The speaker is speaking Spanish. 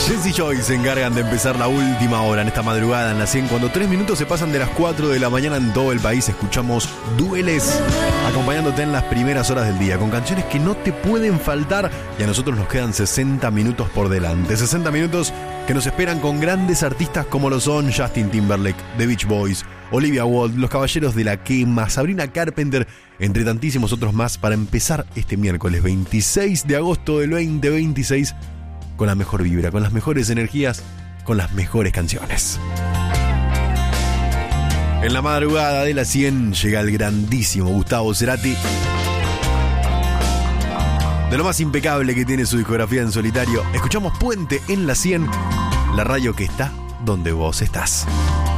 Jesse y Joy se encargan de empezar la última hora en esta madrugada en la 100. Cuando 3 minutos se pasan de las 4 de la mañana en todo el país, escuchamos Dueles, acompañándote en las primeras horas del día, con canciones que no te pueden faltar. Y a nosotros nos quedan 60 minutos por delante. 60 minutos que nos esperan con grandes artistas como lo son Justin Timberlake, The Beach Boys, Olivia Wilde, Los Caballeros de la Quema, Sabrina Carpenter, entre tantísimos otros más, para empezar este miércoles 26 de agosto del 2026 con la mejor vibra, con las mejores energías, con las mejores canciones. En la madrugada de la 100 llega el grandísimo Gustavo Cerati. De lo más impecable que tiene su discografía en solitario, escuchamos Puente en la 100, la radio que está donde vos estás.